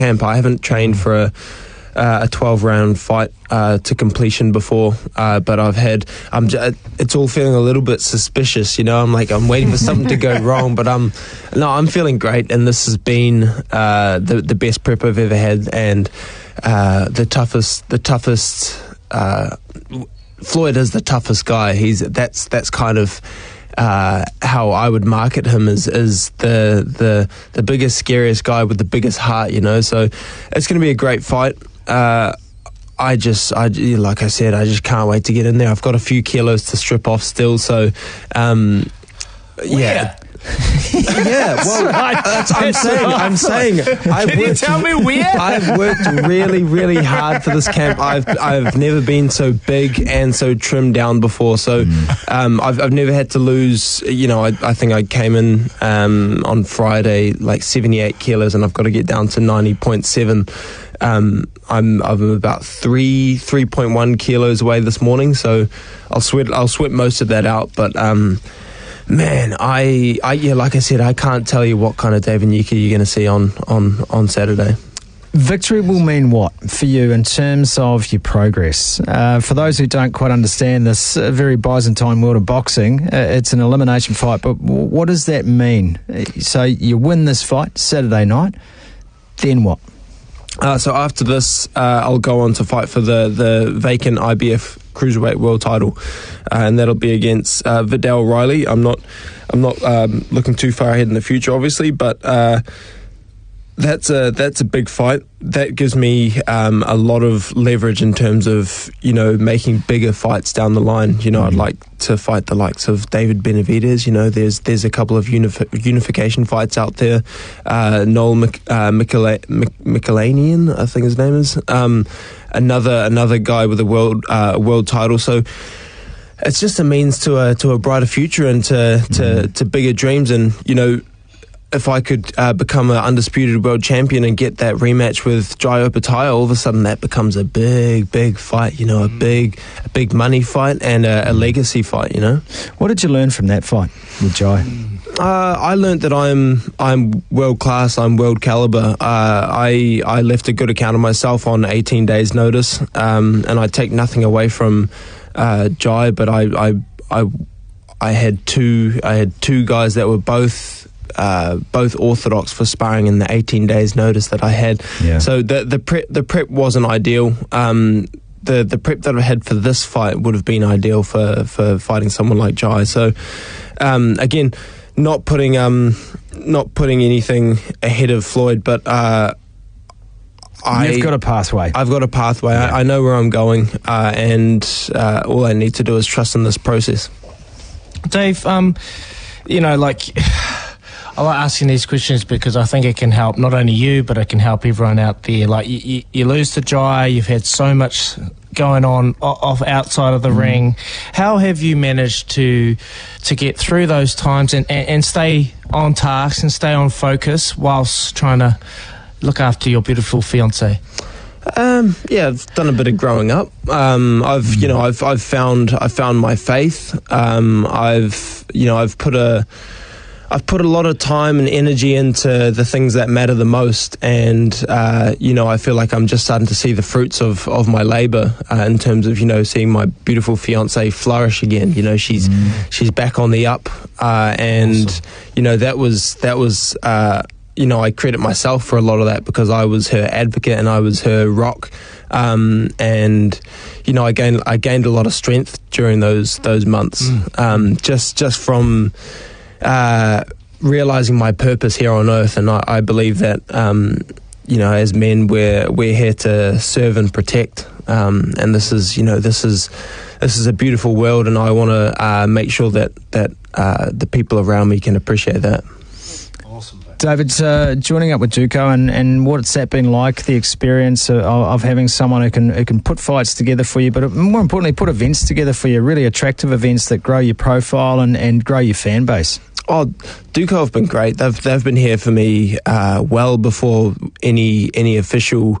camp. I haven't trained for a 12-round fight to completion before, but it's all feeling a little bit suspicious, you know. I'm waiting for something to go wrong, but I'm feeling great, and this has been the best prep I've ever had, and the toughest. Floyd is the toughest guy. That's kind of how I would market him as the biggest, scariest guy with the biggest heart, you know. So it's going to be a great fight. Like I said, I just can't wait to get in there. I've got a few kilos to strip off still, so yeah. Yeah, well, I'm saying. Can you tell me where? I've worked really, really hard for this camp. I've never been so big and so trimmed down before. So, I've never had to lose. You know, I think I came in on Friday like 78 kilos, and I've got to get down to 90.7. I'm about 3.1 kilos away this morning, so I'll sweat most of that out, but. Man, like I said, I can't tell you what kind of David Nyika you're going to see on Saturday. Victory will mean what for you in terms of your progress? For those who don't quite understand this very Byzantine world of boxing, it's an elimination fight, but what does that mean? So you win this fight Saturday night, then what? So after this, I'll go on to fight for the vacant IBF Cruiserweight World title, and that'll be against Vidal Riley. I'm not looking too far ahead in the future, obviously, but that's a big fight. That gives me a lot of leverage in terms of, you know, making bigger fights down the line. You know, I'd like to fight the likes of David Benavidez. You know, there's a couple of unification fights out there. Noel Michelanian, I think his name is. Another guy with a world title. So it's just a means to a brighter future and to bigger dreams. And, you know, if I could become an undisputed world champion and get that rematch with Jai Opetaia, all of a sudden that becomes a big fight, you know, a big money fight and a legacy fight, you know. What did you learn from that fight with Jai? I learned that I'm world class, I'm world caliber. I left a good account of myself on 18 days notice, and I take nothing away from Jai, but I had two guys that were both orthodox for sparring in the 18 days notice that I had. Yeah. So the prep wasn't ideal. The prep that I had for this fight would have been ideal for fighting someone like Jai. So again, not putting anything ahead of Floyd, but you've got a pathway. I've got a pathway. Yeah. I know where I'm going, and all I need to do is trust in this process. Dave, you know, like, I like asking these questions because I think it can help not only you, but it can help everyone out there. Like, you lose to Jai, you've had so much going on off outside of the ring. How have you managed to get through those times and stay on task and stay on focus whilst trying to look after your beautiful fiancée? Yeah, I've done a bit of growing up. I've found my faith. I've put a lot of time and energy into the things that matter the most, and I feel like I'm just starting to see the fruits of my labour in terms of, you know, seeing my beautiful fiancée flourish again. You know, she's back on the up, and awesome. You know, that was I credit myself for a lot of that because I was her advocate and I was her rock, and you know, I gained a lot of strength during those months, just from realizing my purpose here on earth. And I believe that as men we're here to serve and protect, and this is a beautiful world, and I want to make sure that the people around me can appreciate that. David, joining up with Duco, and what's that been like, the experience of having someone who can put fights together for you, but more importantly, put events together for you, really attractive events that grow your profile and grow your fan base? Oh, Duco have been great. They've been here for me well before any official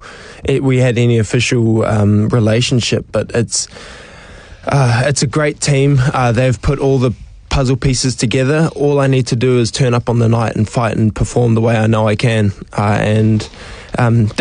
relationship, but it's a great team. They've put all the puzzle pieces together. All I need to do is turn up on the night and fight and perform the way I know I can, and